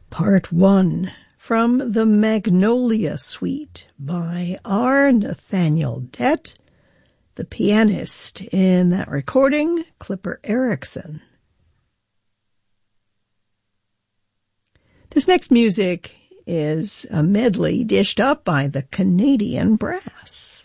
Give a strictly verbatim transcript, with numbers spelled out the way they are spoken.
Part one from the Magnolia Suite by R. Nathaniel Dett, the pianist in that recording, Clipper Erickson. This next music is a medley dished up by the Canadian Brass.